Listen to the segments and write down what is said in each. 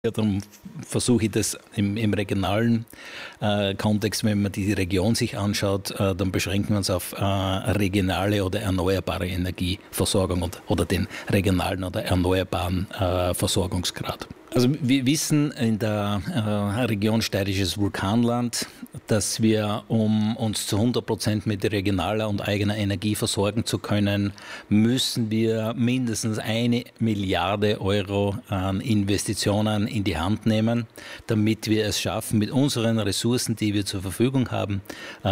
Ja, darum versuche ich das im regionalen Kontext, wenn man die Region sich anschaut, dann beschränken wir uns auf regionale oder erneuerbare Energieversorgung oder den regionalen oder erneuerbaren Versorgungsgrad. Also wir wissen in der Region Steirisches Vulkanland, dass wir, um uns zu 100% mit regionaler und eigener Energie versorgen zu können, müssen wir mindestens 1 Milliarde Euro an Investitionen in die Hand nehmen, damit wir es schaffen, mit unseren Ressourcen, die wir zur Verfügung haben,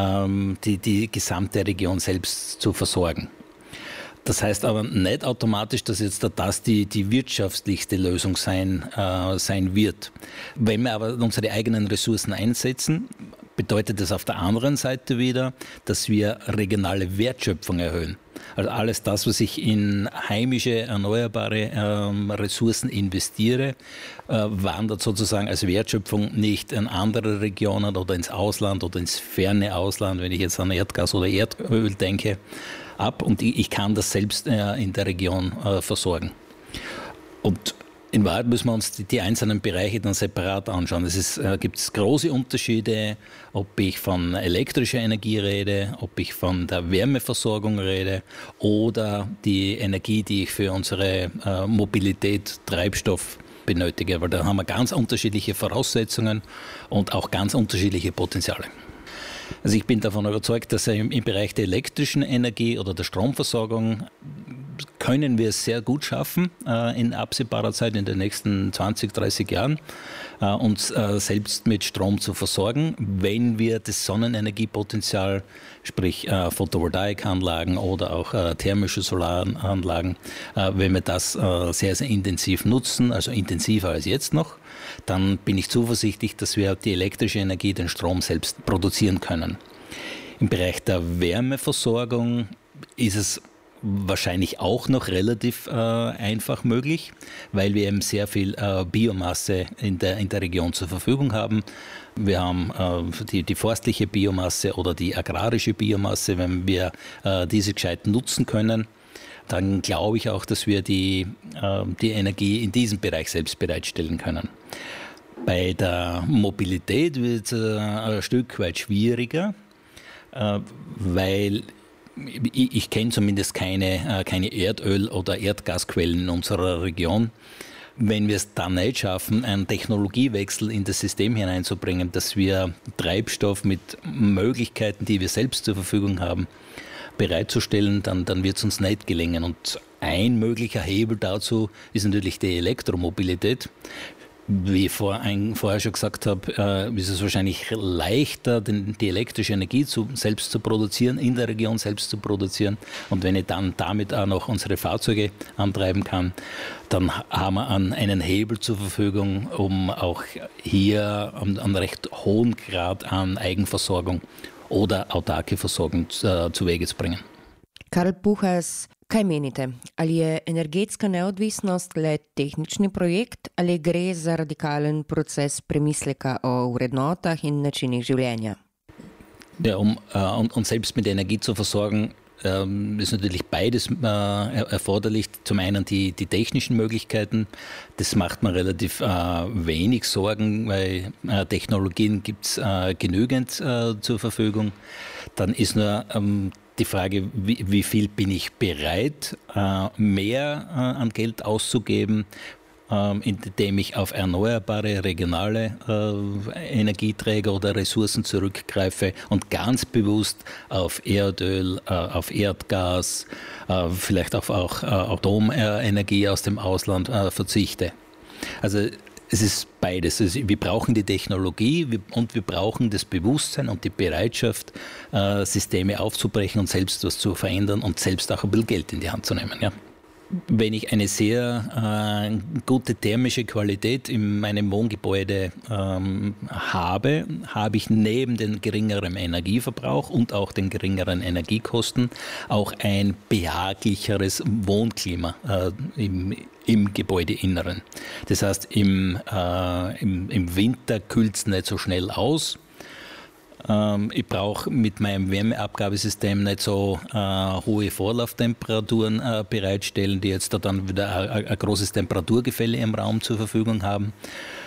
die gesamte Region selbst zu versorgen. Das heißt aber nicht automatisch, dass jetzt das die wirtschaftlichste Lösung sein wird. Wenn wir aber unsere eigenen Ressourcen einsetzen, bedeutet das auf der anderen Seite wieder, dass wir regionale Wertschöpfung erhöhen. Also alles das, was ich in heimische, erneuerbare Ressourcen investiere, wandert sozusagen als Wertschöpfung nicht in andere Regionen oder ins Ausland oder ins ferne Ausland, wenn ich jetzt an Erdgas oder Erdöl denke, ab und ich kann das selbst in der Region versorgen. Und in Wahrheit müssen wir uns die einzelnen Bereiche dann separat anschauen. Es gibt große Unterschiede, ob ich von elektrischer Energie rede, ob ich von der Wärmeversorgung rede oder die Energie, die ich für unsere Mobilität, Treibstoff benötige. Weil da haben wir ganz unterschiedliche Voraussetzungen und auch ganz unterschiedliche Potenziale. Also ich bin davon überzeugt, dass im Bereich der elektrischen Energie oder der Stromversorgung können wir es sehr gut schaffen, in absehbarer Zeit, in den nächsten 20, 30 Jahren, uns selbst mit Strom zu versorgen, wenn wir das Sonnenenergiepotenzial, sprich Photovoltaikanlagen oder auch thermische Solaranlagen, wenn wir das sehr, sehr intensiv nutzen, also intensiver als jetzt noch, dann bin ich zuversichtlich, dass wir die elektrische Energie, den Strom selbst produzieren können. Im Bereich der Wärmeversorgung ist es wahrscheinlich auch noch relativ einfach möglich, weil wir eben sehr viel Biomasse in der Region zur Verfügung haben. Wir haben die forstliche Biomasse oder die agrarische Biomasse. Wenn wir diese gescheit nutzen können, dann glaube ich auch, dass wir die Energie in diesem Bereich selbst bereitstellen können. Bei der Mobilität wird es ein Stück weit schwieriger, weil ich kenne zumindest keine Erdöl- oder Erdgasquellen in unserer Region. Wenn wir es dann nicht schaffen, einen Technologiewechsel in das System hineinzubringen, dass wir Treibstoff mit Möglichkeiten, die wir selbst zur Verfügung haben, bereitzustellen, dann wird es uns nicht gelingen. Und ein möglicher Hebel dazu ist natürlich die Elektromobilität. Wie ich vorher schon gesagt habe, ist es wahrscheinlich leichter, die elektrische Energie selbst zu produzieren, in der Region selbst zu produzieren. Und wenn ich dann damit auch noch unsere Fahrzeuge antreiben kann, dann haben wir einen Hebel zur Verfügung, um auch hier einen recht hohen Grad an Eigenversorgung oder autarke Versorgung zu Wege zu bringen. Karl Puhas, kaj menite? Ali je energetska neodvisnost le tehnični projekt ali gre za radikalen proces premisleka o vrednotah in načinih življenja? Ja, um uns selbst mit Energie zu versorgen, ist natürlich beides erforderlich. Zum einen die technischen Möglichkeiten, das macht mir relativ wenig Sorgen, weil Technologien gibt es genügend zur Verfügung. Dann ist nur die Frage, wie viel bin ich bereit, mehr an Geld auszugeben, indem ich auf erneuerbare, regionale Energieträger oder Ressourcen zurückgreife und ganz bewusst auf Erdöl, auf Erdgas, vielleicht auch Atomenergie aus dem Ausland verzichte. Also es ist beides. Also wir brauchen die Technologie und wir brauchen das Bewusstsein und die Bereitschaft, Systeme aufzubrechen und selbst was zu verändern und selbst auch ein bisschen Geld in die Hand zu nehmen. Ja. Wenn ich eine sehr gute thermische Qualität in meinem Wohngebäude habe ich neben dem geringeren Energieverbrauch und auch den geringeren Energiekosten auch ein behaglicheres Wohnklima im Gebäudeinneren. Das heißt, im Winter kühlt es nicht so schnell aus. Ich brauche mit meinem Wärmeabgabesystem nicht so hohe Vorlauftemperaturen bereitstellen, die jetzt da dann wieder ein großes Temperaturgefälle im Raum zur Verfügung haben.